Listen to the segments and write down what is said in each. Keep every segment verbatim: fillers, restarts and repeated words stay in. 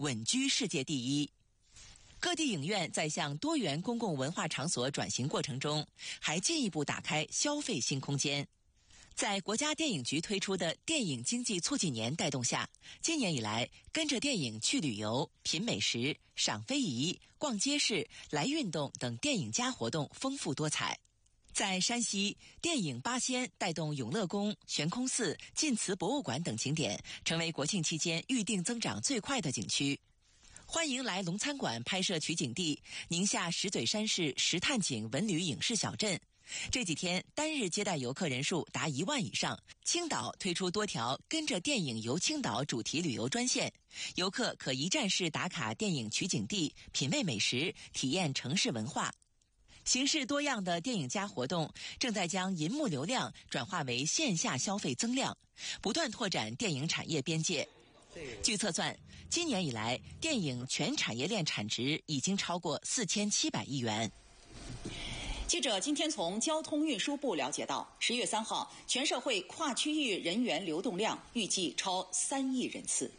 稳居世界第一。各地影院在向多元公共文化场所转型过程中，还进一步打开消费新空间。在国家电影局推出的电影经济促进年带动下，今年以来，跟着电影去旅游、品美食、赏非遗、逛街市、来运动等电影加活动丰富多彩。在山西，电影八仙带动永乐宫、悬空寺、晋祠博物馆等景点成为国庆期间预订增长最快的景区。欢迎来龙餐馆拍摄取景地宁夏石嘴山市石探井文旅影视小镇，这几天单日接待游客人数达一万以上。青岛推出多条跟着电影游青岛主题旅游专线，游客可一站式打卡电影取景地，品味美食，体验城市文化。形式多样的电影加活动正在将银幕流量转化为线下消费增量，不断拓展电影产业边界。据测算，今年以来，电影全产业链产值已经超过四千七百亿元。 记者今天从交通运输部了解到，十月三号，全社会跨区域人员流动量预计超三亿人次。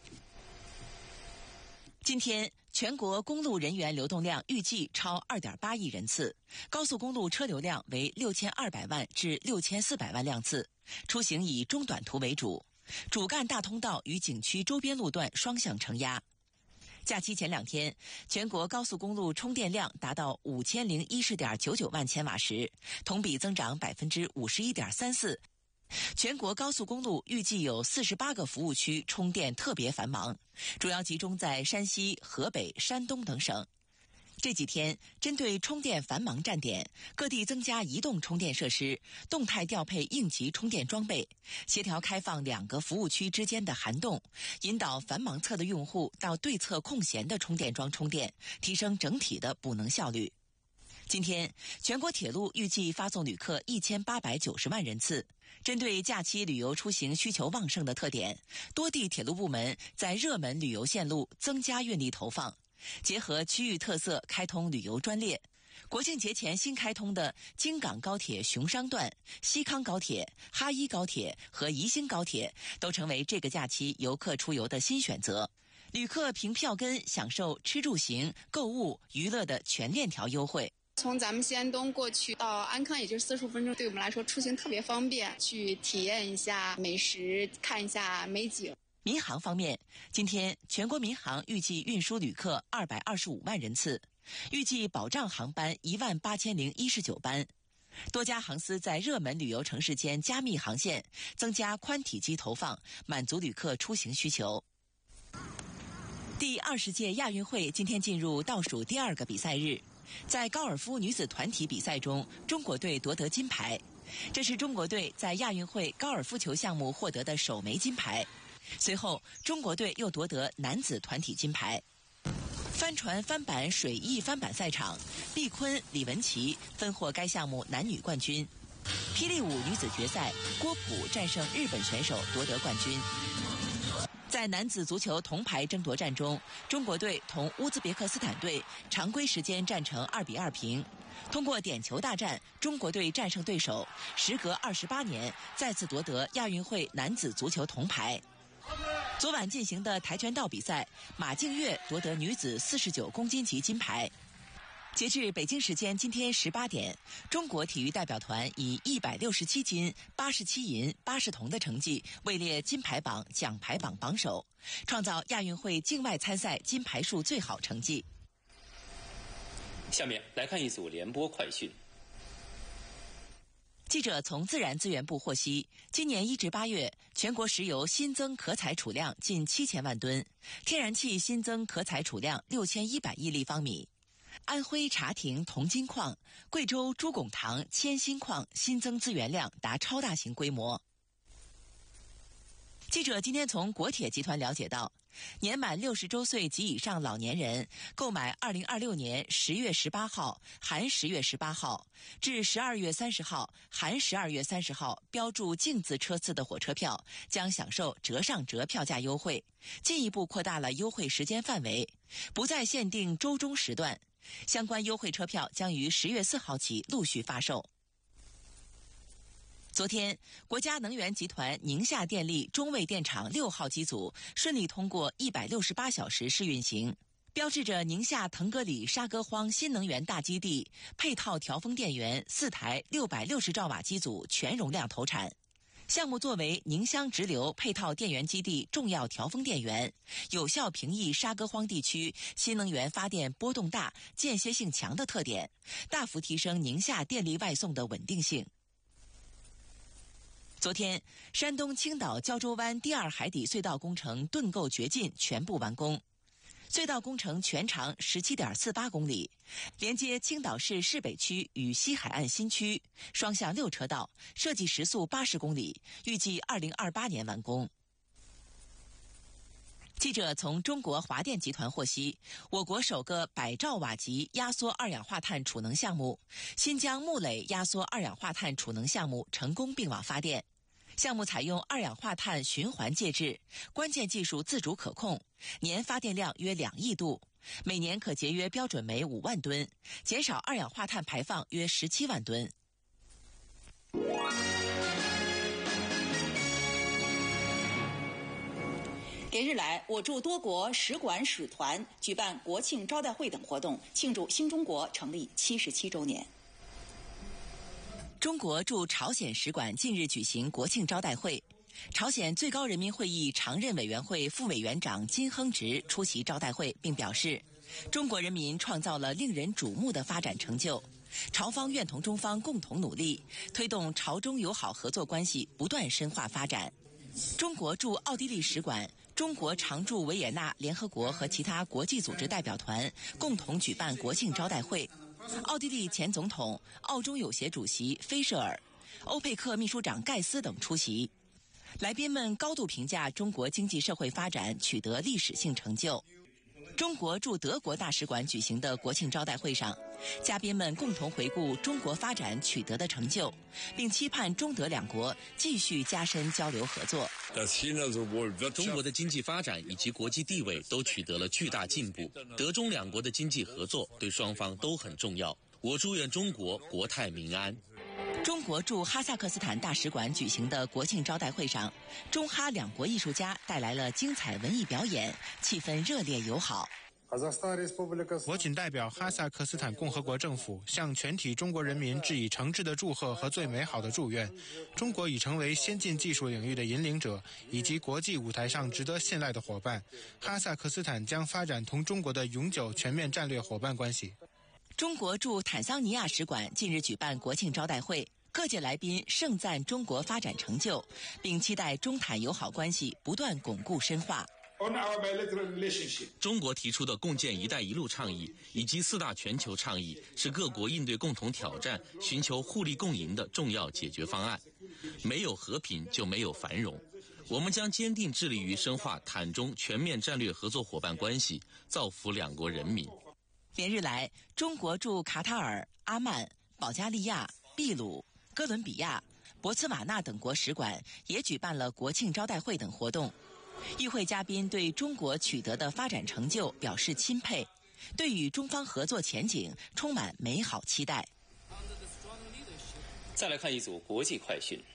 今天，全国公路人员流动量预计超 二点八亿人次，高速公路车流量为六千二百万至六千四百万辆次，出行以中短途为主，主干大通道与景区周边路段双向承压。假期前两天，全国高速公路充电量达到五千零一十点九九万千瓦时，同比增长百分之五十一点三四。全国高速公路预计有四十八个服务区充电特别繁忙，主要集中在山西、河北、山东等省。这几天，针对充电繁忙站点，各地增加移动充电设施，动态调配应急充电装备，协调开放两个服务区之间的涵洞，引导繁忙侧的用户到对侧空闲的充电桩充电，提升整体的补能效率。今天，全国铁路预计发送旅客一千八百九十万人次。针对假期旅游出行需求旺盛的特点，多地铁路部门在热门旅游线路增加运力投放，结合区域特色开通旅游专列。国庆节前新开通的京港高铁熊商段、西康高铁、哈一高铁和宜兴高铁都成为这个假期游客出游的新选择。旅客凭票根享受吃住行、购物、娱乐的全链条优惠。 从咱们西安东过去到安康也就是四十五分钟，对我们来说出行特别方便，去体验一下美食，看一下美景。 民航方面，今天全国民航预计运输旅客二百二十五万人次，预计保障航班一万八千零一十九班。多家航司在热门旅游城市间加密航线，增加宽体机投放，满足旅客出行需求。第二十届亚运会今天进入倒数第二个比赛日，在高尔夫女子团体比赛中，中国队夺得金牌，这是中国队在亚运会高尔夫球项目获得的首枚金牌。随后，中国队又夺得男子团体金牌。帆船翻板水翼翻板赛场，毕坤、李文琪分获该项目男女冠军。霹雳舞女子决赛，郭璞战胜日本选手夺得冠军。在男子足球铜牌争夺战中，中国队同乌兹别克斯坦队常规时间战成二比二平。通过点球大战，中国队战胜对手，时隔二十八年再次夺得亚运会男子足球铜牌。昨晚进行的跆拳道比赛，马静月夺得女子四十九公斤级金牌。截至北京时间今天十八点，中国体育代表团以一百六十七金、八十七银、八十铜的成绩位列金牌榜、奖牌榜榜首，创造亚运会境外参赛金牌数最好成绩。 下面来看一组联播快讯。 记者从自然资源部获悉，今年一至八月，全国石油新增可采储量近七千万吨，天然气新增可采储量六千一百亿立方米。安徽茶亭铜金矿、贵州朱拱塘铅锌矿新增资源量达超大型规模。记者今天从国铁集团了解到，年满六十周岁及以上老年人购买二零二六年十月十八号含十月十八号至十二月三十号含十二月三十号标注净字车次的火车票，将享受折上折票价优惠，进一步扩大了优惠时间范围，不再限定周中时段。相关优惠车票将于十月四号起陆续发售。 昨天，国家能源集团宁夏电力中卫电厂六号机组顺利通过一百六十八小时试运行，标志着宁夏腾格里沙歌荒新能源大基地配套调峰电源四台六百六十兆瓦机组全容量投产。项目作为宁乡直流配套电源基地重要调峰电源，有效平抑沙歌荒地区新能源发电波动大、间歇性强的特点，大幅提升宁夏电力外送的稳定性。昨天，山东青岛胶州湾第二海底隧道工程盾构掘进全部完工。隧道工程全长 十七点四八公里，连接青岛市市北区与西海岸新区，双向六车道，设计时速八十公里，预计二零二八年完工。记者从中国华电集团获悉，我国首个百兆瓦级压缩二氧化碳储能项目——新疆木垒压缩二氧化碳储能项目成功并网发电。项目采用二氧化碳循环介质，关键技术自主可控，年发电量约两亿度，每年可节约标准煤五万吨，减少二氧化碳排放约十七万吨。 连日来，我驻多国使馆使团举办国庆招待会等活动，庆祝新中国成立七十七周年。 中国驻朝鲜使馆近日举行国庆招待会，朝鲜最高人民会议常任委员会副委员长金亨植出席招待会，并表示，中国人民创造了令人瞩目的发展成就，朝方愿同中方共同努力，推动朝中友好合作关系不断深化发展。中国驻奥地利使馆、中国常驻维也纳联合国和其他国际组织代表团共同举办国庆招待会。奥地利前总统、澳中友协主席菲舍尔、欧佩克秘书长盖斯等出席。来宾们高度评价中国经济社会发展取得历史性成就。中国驻德国大使馆举行的国庆招待会上，嘉宾们共同回顾中国发展取得的成就，并期盼中德两国继续加深交流合作。 中国的经济发展以及国际地位都取得了巨大进步，德中两国的经济合作对双方都很重要。我祝愿中国国泰民安。 中国驻哈萨克斯坦大使馆举行的国庆招待会上，中哈两国艺术家带来了精彩文艺表演，气氛热烈友好。 我谨代表哈萨克斯坦共和国政府向全体中国人民致以诚挚的祝贺和最美好的祝愿。中国已成为先进技术领域的引领者，以及国际舞台上值得信赖的伙伴。哈萨克斯坦将发展同中国的永久全面战略伙伴关系。 中国驻坦桑尼亚使馆近日举办国庆招待会，各界来宾盛赞中国发展成就，并期待中坦友好关系不断巩固深化。 中国提出的共建“一带一路”倡议以及四大全球倡议，是各国应对共同挑战、寻求互利共赢的重要解决方案。没有和平就没有繁荣。我们将坚定致力于深化坦中全面战略合作伙伴关系，造福两国人民。 连日来，中国驻卡塔尔、阿曼、保加利亚、秘鲁、哥伦比亚、博茨瓦纳等国使馆也举办了国庆招待会等活动。与会嘉宾对中国取得的发展成就表示钦佩，对与中方合作前景充满美好期待。 再来看一组国际快讯。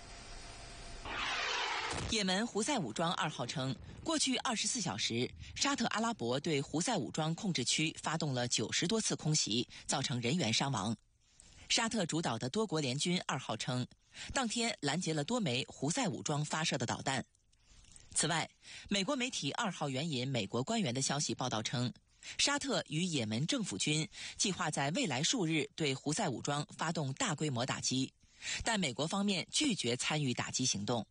也门胡塞武装二号称，过去二十四小时，沙特阿拉伯对胡塞武装控制区发动了九十多次空袭，造成人员伤亡。沙特主导的多国联军二号称，当天拦截了多枚胡塞武装发射的导弹。此外，美国媒体二号援引美国官员的消息报道称，沙特与也门政府军计划在未来数日对胡塞武装发动大规模打击，但美国方面拒绝参与打击行动。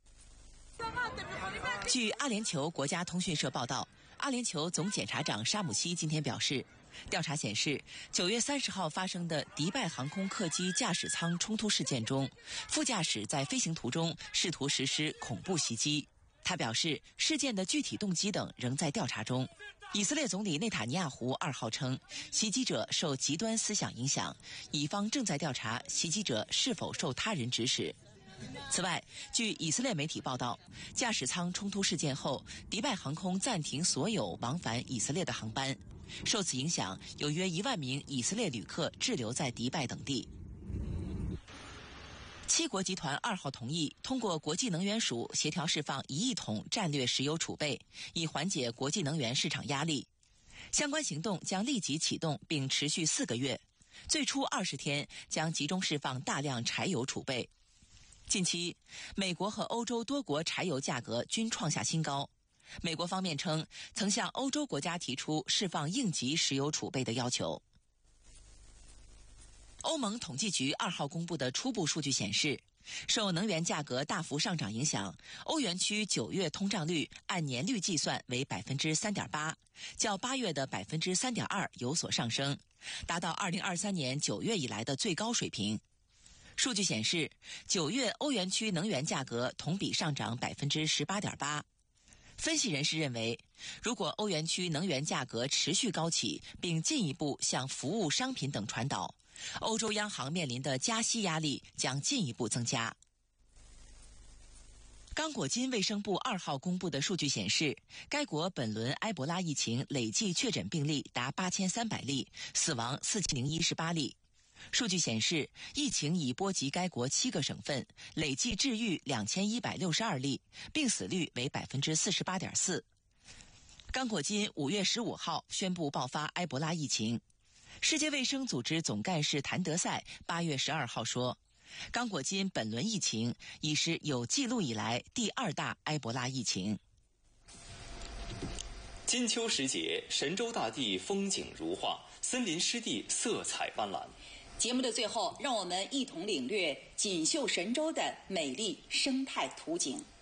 据阿联酋国家通讯社报道，阿联酋总检察长沙姆西今天表示，调查显示，九月三十号发生的迪拜航空客机驾驶舱冲突事件中，副驾驶在飞行途中试图实施恐怖袭击。他表示，事件的具体动机等仍在调查中。以色列总理内塔尼亚胡二号称，袭击者受极端思想影响，以方正在调查袭击者是否受他人指使。此外，据以色列媒体报道，驾驶舱冲突事件后，迪拜航空暂停所有往返以色列的航班，受此影响，有约一万名以色列旅客滞留在迪拜等地。 七国集团二号同意通过国际能源署协调释放一亿桶战略石油储备，以缓解国际能源市场压力。相关行动将立即启动，并持续四个月。最初二十天将集中释放大量柴油储备。近期，美国和欧洲多国柴油价格均创下新高。美国方面称，曾向欧洲国家提出释放应急石油储备的要求。欧盟统计局二号公布的初步数据显示，受能源价格大幅上涨影响，欧元区九月通胀率按年率计算为百分之三点八，较八月的百分之三点二有所上升，达到二零二三年九月以来的最高水平。数据显示，九月欧元区能源价格同比上涨百分之十八点八。分析人士认为，如果欧元区能源价格持续高企，并进一步向服务、商品等传导，欧洲央行面临的加息压力将进一步增加。刚果金卫生部二号公布的数据显示，该国本轮埃博拉疫情累计确诊病例达八千三百例，死亡四千零一十八例。数据显示，疫情已波及该国七个省份，累计治愈两千一百六十二例，病死率为百分之四十八点四。刚果金五月十五号宣布爆发埃博拉疫情。世界卫生组织总干事谭德赛八月十二号说，刚果金本轮疫情已是有记录以来第二大埃博拉疫情。 金秋时节，神州大地风景如画，森林湿地色彩斑斓。 节目的最后，让我们一同领略锦绣神州的美丽生态图景。